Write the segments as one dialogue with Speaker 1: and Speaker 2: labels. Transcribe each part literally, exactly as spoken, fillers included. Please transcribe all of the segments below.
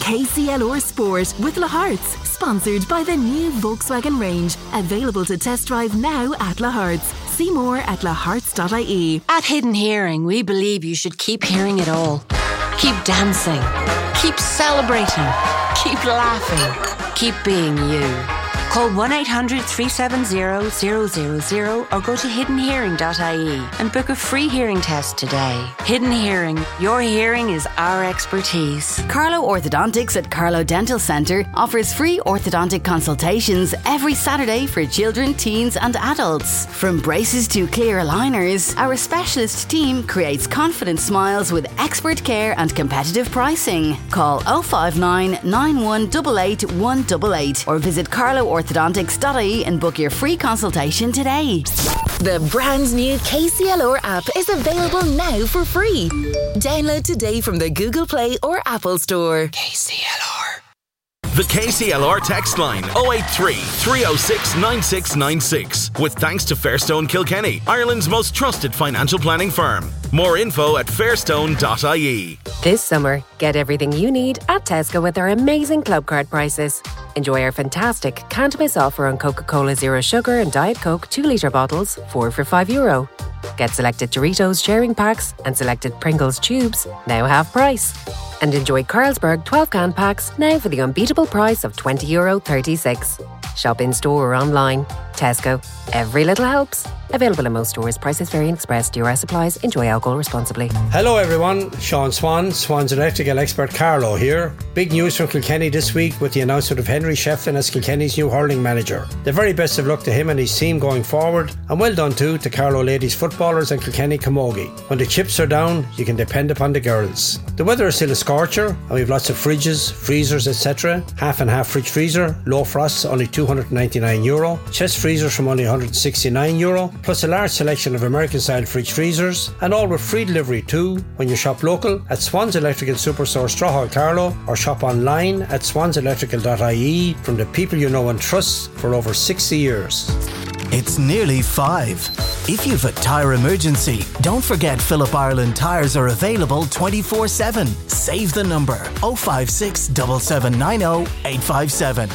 Speaker 1: K C L R Sport with La Hartz, sponsored by the new Volkswagen range. Available to test drive now at La Hartz. See more at la hartz dot I E.
Speaker 2: At Hidden Hearing, we believe you should keep hearing it all. Keep dancing. Keep celebrating. Keep laughing. Keep being you. Call one eight hundred three seven zero zero zero zero or go to hidden hearing dot I E and book a free hearing test today. Hidden Hearing. Your hearing is our expertise.
Speaker 3: Carlo Orthodontics at Carlo Dental Centre offers free orthodontic consultations every Saturday for children, teens and adults. From braces to clear aligners, our specialist team creates confident smiles with expert care and competitive pricing. Call oh five nine, nine one eight eight, one eight eight or visit Carlo Orthodontics orthodontics dot I E and book your free consultation today.
Speaker 1: The brand new K C L R app is available now for free. Download today from the Google Play or Apple Store.
Speaker 2: K C L R.
Speaker 4: The K C L R text line oh eight three, three oh six, nine six nine six. With thanks to Fairstone Kilkenny, Ireland's most trusted financial planning firm. More info at fairstone dot I E.
Speaker 5: This summer, get everything you need at Tesco with our amazing club card prices. Enjoy our fantastic can't miss offer on Coca-Cola Zero Sugar and Diet Coke two litre bottles, four for five euro. Get selected Doritos sharing packs and selected Pringles tubes, now half price. And enjoy Carlsberg twelve can packs, now for the unbeatable price of twenty euro thirty-six. Shop in store or online. Tesco. Every little helps. Available in most stores. Prices vary and express. D R S applies. Enjoy alcohol responsibly.
Speaker 6: Hello everyone. Sean Swan, Swan's electrical expert Carlo here. Big news from Kilkenny this week with the announcement of Henry Shefflin as Kilkenny's new hurling manager. The very best of luck to him and his team going forward, and well done too to Carlo ladies footballers and Kilkenny camogie. When the chips are down, you can depend upon the girls. The weather is still a scorcher and we have lots of fridges, freezers et cetera. Half and half fridge freezer, low frosts only two hundred ninety-nine euro. Chest freezers from only one hundred sixty-nine euro, plus a large selection of American style fridge freezers, and all with free delivery too when you shop local at Swans Electrical Superstore Strawhall Carlow or shop online at swans electrical dot I E from the people you know and trust for over sixty years.
Speaker 7: It's nearly five. If you've a tyre emergency, don't forget Phillip Ireland tyres are available twenty-four seven. Save the number oh five six, seven seven nine oh, eight five seven.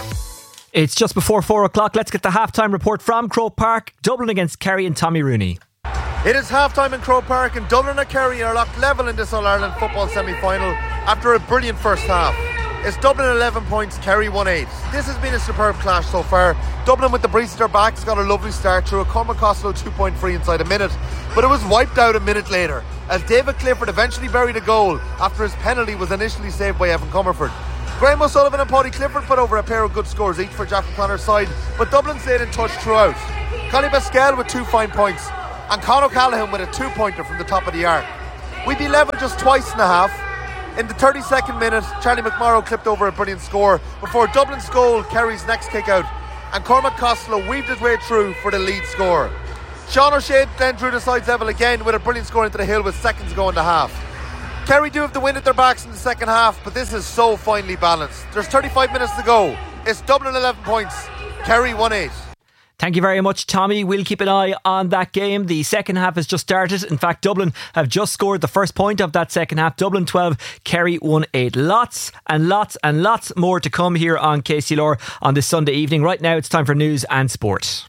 Speaker 8: It's just before four o'clock. Let's get the halftime report from Croke Park. Dublin against Kerry and Tommy Rooney.
Speaker 9: It is halftime in Croke Park and Dublin and Kerry are locked level in this All-Ireland football semi-final after a brilliant first half. It's Dublin eleven points, Kerry one eight. This has been a superb clash so far. Dublin with the breeze at their backs got a lovely start through a Cormac Costello two-point free inside a minute, but it was wiped out a minute later as David Clifford eventually buried a goal after his penalty was initially saved by Evan Comerford. Graham O'Sullivan and Paddy Clifford put over a pair of good scores each for Jack O'Connor's side, but Dublin stayed in touch throughout. Connie Pascal with two fine points and Con O'Callaghan with a two-pointer from the top of the arc. We be level just twice and a half. In the thirty-second minute, Charlie McMorrow clipped over a brilliant score before Dublin's goal, Kerry's next kick out, and Cormac Costello weaved his way through for the lead score. Sean O'Shea then drew the sides level again with a brilliant score into the hill with seconds to go in the half. Kerry do have the win at their backs in the second half, but this is so finely balanced. There's thirty-five minutes to go. It's Dublin eleven points, Kerry one eight.
Speaker 8: Thank you very much, Tommy. We'll keep an eye on that game. The second half has just started. In fact, Dublin have just scored the first point of that second half. Dublin twelve, Kerry one eight. Lots and lots and lots more to come here on K C L R on this Sunday evening. Right now, it's time for news and sport.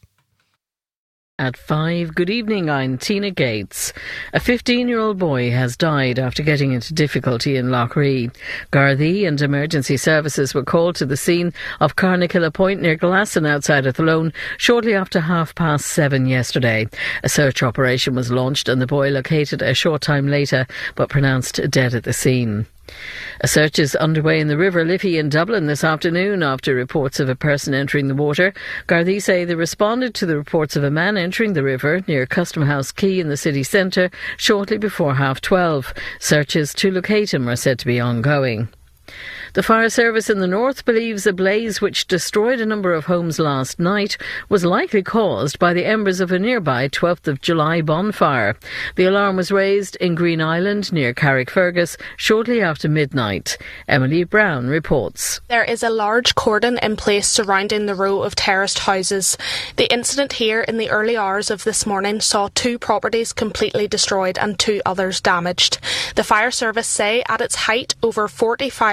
Speaker 10: At five, good evening, I'm Tina Gates. A fifteen-year-old boy has died after getting into difficulty in Loughrea. Gardaí and emergency services were called to the scene of Carnakilla Point near Glasson outside Athlone shortly after half past seven yesterday. A search operation was launched and the boy located a short time later but pronounced dead at the scene. A search is underway in the River Liffey in Dublin this afternoon after reports of a person entering the water. Gardaí say they responded to the reports of a man entering the river near Custom House Quay in the city centre shortly before half twelve. Searches to locate him are said to be ongoing. The fire service in the north believes a blaze which destroyed a number of homes last night was likely caused by the embers of a nearby twelfth of July bonfire. The alarm was raised in Green Island near Carrickfergus shortly after midnight. Emily Brown reports.
Speaker 11: There is a large cordon in place surrounding the row of terraced houses. The incident here in the early hours of this morning saw two properties completely destroyed and two others damaged. The fire service say at its height over forty firefighters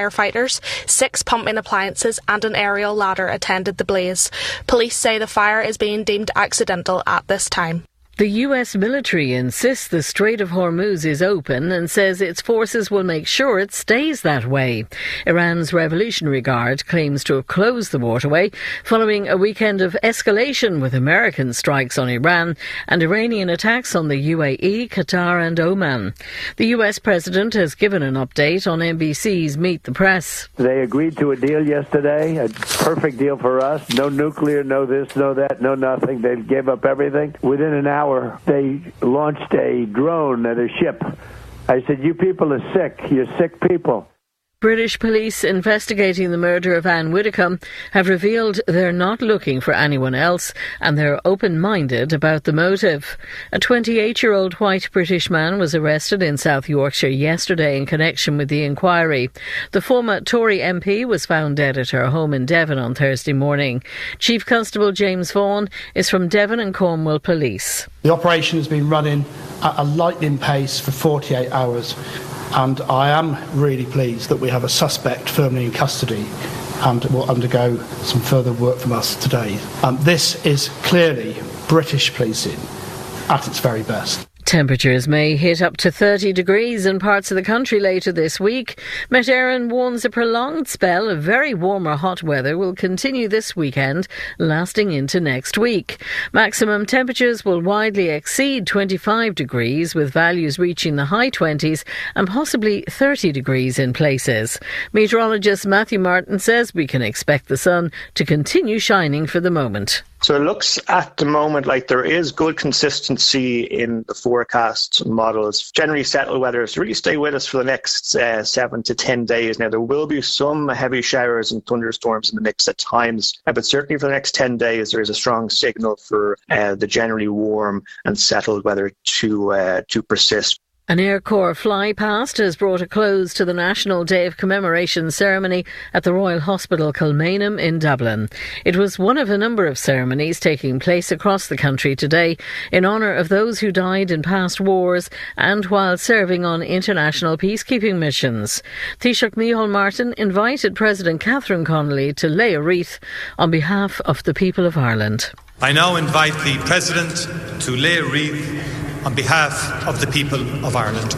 Speaker 11: boilers, six pumping appliances and an aerial ladder attended the blaze. Police say the fire is being deemed accidental at this time.
Speaker 10: The U S military insists the Strait of Hormuz is open and says its forces will make sure it stays that way. Iran's Revolutionary Guard claims to have closed the waterway following a weekend of escalation with American strikes on Iran and Iranian attacks on the U A E, Qatar and Oman. The U S president has given an update on N B C's Meet the Press.
Speaker 12: They agreed to a deal yesterday, a perfect deal for us. No nuclear, no this, no that, no nothing. They gave up everything. Within an hour, they launched a drone at a ship. I said, you people are sick. You're sick people.
Speaker 10: British police investigating the murder of Anne Widdecombe have revealed they're not looking for anyone else and they're open-minded about the motive. A twenty-eight-year-old white British man was arrested in South Yorkshire yesterday in connection with the inquiry. The former Tory M P was found dead at her home in Devon on Thursday morning. Chief Constable James Vaughan is from Devon and Cornwall Police.
Speaker 13: The operation has been running at a lightning pace for forty-eight hours. And I am really pleased that we have a suspect firmly in custody and will undergo some further work from us today. Um, this is clearly British policing at its very best.
Speaker 10: Temperatures may hit up to thirty degrees in parts of the country later this week. Met Éireann warns a prolonged spell of very warm or hot weather will continue this weekend, lasting into next week. Maximum temperatures will widely exceed twenty-five degrees, with values reaching the high twenties and possibly thirty degrees in places. Meteorologist Matthew Martin says we can expect the sun to continue shining for the moment.
Speaker 14: So it looks at the moment like there is good consistency in the forecast models. Generally settled weather to really stay with us for the next uh, seven to ten days. Now, there will be some heavy showers and thunderstorms in the mix at times, uh, but certainly for the next ten days, there is a strong signal for uh, the generally warm and settled weather to uh, to persist.
Speaker 10: An Air Corps flypast has brought a close to the National Day of Commemoration ceremony at the Royal Hospital Kilmainham in Dublin. It was one of a number of ceremonies taking place across the country today in honour of those who died in past wars and while serving on international peacekeeping missions. Taoiseach Micheál Martin invited President Catherine Connolly to lay a wreath on behalf of the people of Ireland.
Speaker 15: I now invite the President to lay a wreath on behalf of the people of Ireland.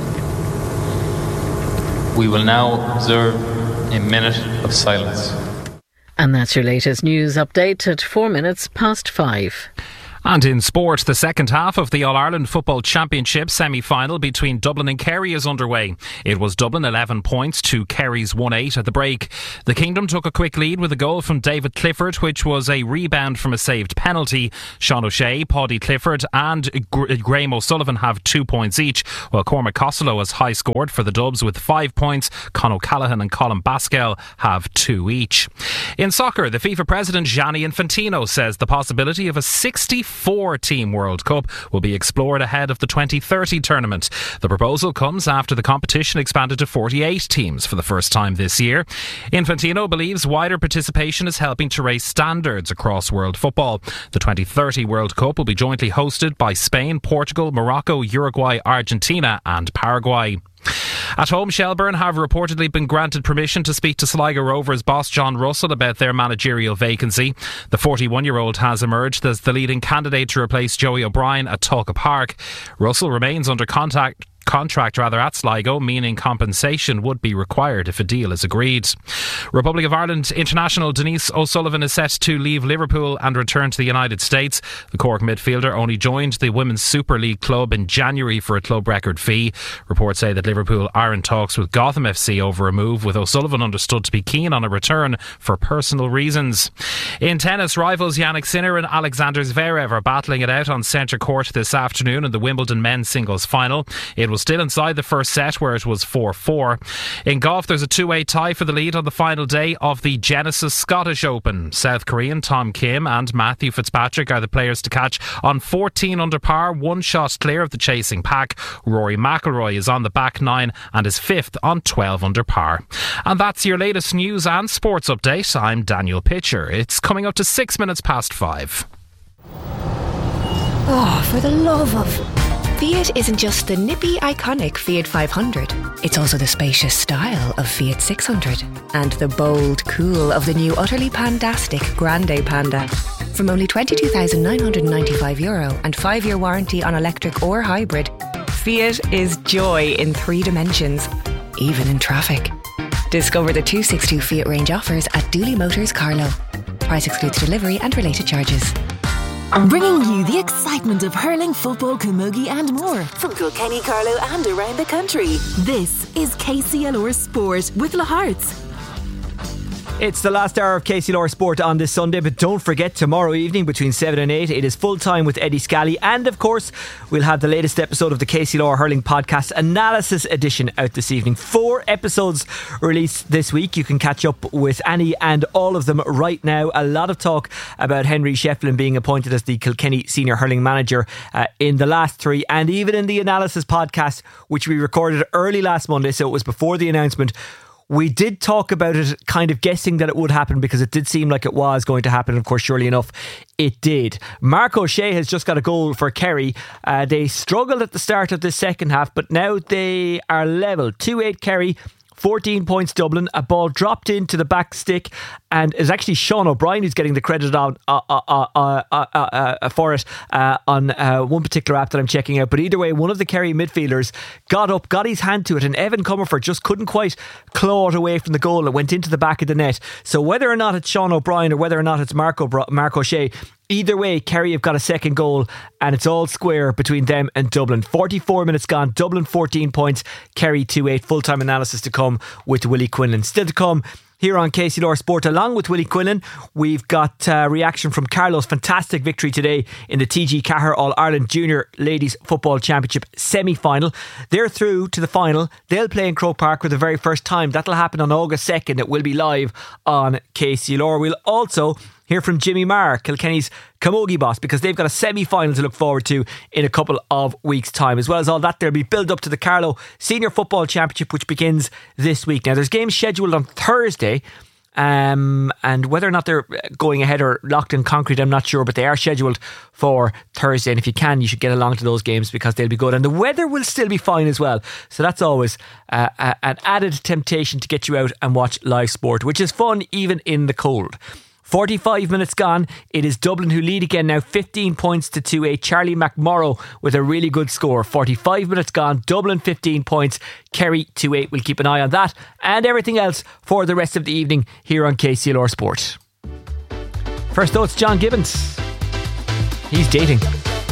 Speaker 16: We will now observe a minute of silence.
Speaker 10: And that's your latest news update at four minutes past five.
Speaker 17: And in sport, the second half of the All-Ireland Football Championship semi-final between Dublin and Kerry is underway. It was Dublin eleven points to Kerry's one eight at the break. The Kingdom took a quick lead with a goal from David Clifford, which was a rebound from a saved penalty. Sean O'Shea, Paddy Clifford and Graham O'Sullivan have two points each, while Cormac Costello has high scored for the Dubs with five points. Con O'Callaghan and Colin Baskell have two each. In soccer, the FIFA president Gianni Infantino says the possibility of a sixty-four team World Cup will be explored ahead of the twenty thirty tournament. The proposal comes after the competition expanded to forty-eight teams for the first time this year. Infantino believes wider participation is helping to raise standards across world football. The twenty thirty World Cup will be jointly hosted by Spain, Portugal, Morocco, Uruguay, Argentina and Paraguay. At home, Shelbourne have reportedly been granted permission to speak to Sligo Rovers boss John Russell about their managerial vacancy. The forty-one-year-old has emerged as the leading candidate to replace Joey O'Brien at Talca Park. Russell remains under contact contract rather at Sligo, meaning compensation would be required if a deal is agreed. Republic of Ireland international Denise O'Sullivan is set to leave Liverpool and return to the United States. The Cork midfielder only joined the Women's Super League club in January for a club record fee. Reports say that Liverpool are in talks with Gotham F C over a move, with O'Sullivan understood to be keen on a return for personal reasons. In tennis, rivals Jannik Sinner and Alexander Zverev are battling it out on centre court this afternoon in the Wimbledon men's singles final. It was still inside the first set, where it was four four. In golf, there's a two-way tie for the lead on the final day of the Genesis Scottish Open. South Korean Tom Kim and Matthew Fitzpatrick are the players to catch on fourteen under par, one shot clear of the chasing pack. Rory McIlroy is on the back nine and is fifth on twelve under par. And that's your latest news and sports update. I'm Daniel Pitcher. It's coming up to six minutes past five.
Speaker 18: Oh, for the love of... Fiat isn't just the nippy, iconic Fiat five hundred. It's also the spacious style of Fiat six hundred. And the bold cool of the new utterly pandastic Grande Panda. From only twenty-two thousand nine hundred ninety-five euro and five-year warranty on electric or hybrid, Fiat is joy in three dimensions, even in traffic. Discover the two sixty-two Fiat range offers at Dooley Motors Carlow. Price excludes delivery and related charges.
Speaker 1: Bringing you the excitement of hurling, football, camogie and more from Kilkenny, Carlow and around the country. This is K C L R Sport with La Hearts.
Speaker 8: It's the last hour of K C L R Sport on this Sunday, but don't forget tomorrow evening between seven and eight it is full time with Eddie Scally, and of course we'll have the latest episode of the K C L R Hurling Podcast Analysis Edition out this evening. Four episodes released this week. You can catch up with any and all of them right now. A lot of talk about Henry Shefflin being appointed as the Kilkenny Senior Hurling Manager uh, in the last three, and even in the Analysis Podcast, which we recorded early last Monday, so it was before the announcement. We did talk about it, kind of guessing that it would happen because it did seem like it was going to happen. Of course, surely enough, it did. Mark O'Shea has just got a goal for Kerry. Uh, they struggled at the start of the second half, but now they are level. two eight Kerry, fourteen points Dublin. A ball dropped into the back stick, and it's actually Sean O'Brien who's getting the credit on uh, uh, uh, uh, uh, uh, uh, for it uh, on uh, one particular app that I'm checking out. But either way, one of the Kerry midfielders got up, got his hand to it, and Evan Comerford just couldn't quite claw it away from the goal. It went into the back of the net. So whether or not it's Sean O'Brien or whether or not it's Mark, O'Bri- Mark O'Shea, either way, Kerry have got a second goal, and it's all square between them and Dublin. forty-four minutes gone, Dublin fourteen points, Kerry two eight. Full-time analysis to come with Willie Quinlan. Still to come here on K C L R Sport, along with Willie Quinlan, we've got uh, reaction from Carlow's fantastic victory today in the T G Cahir All-Ireland Junior Ladies Football Championship semi-final. They're through to the final. They'll play in Croke Park for the very first time. That'll happen on August second. It will be live on K C L R. We'll also hear from Jimmy Marr, Kilkenny's camogie boss, because they've got a semi-final to look forward to in a couple of weeks' time. As well as all that, there'll be build up to the Carlow Senior Football Championship, which begins this week. Now, there's games scheduled on Thursday, um, and whether or not they're going ahead or locked in concrete, I'm not sure, but they are scheduled for Thursday, and if you can, you should get along to those games because they'll be good, and the weather will still be fine as well, so that's always uh, a, an added temptation to get you out and watch live sport, which is fun even in the cold. forty-five minutes gone. It is Dublin who lead again now, fifteen points to two eight. Charlie McMorrow with a really good score. forty-five minutes gone. Dublin fifteen points. Kerry two eight. We'll keep an eye on that and everything else for the rest of the evening here on K C L R Sport. First though, it's John Gibbons. He's dating.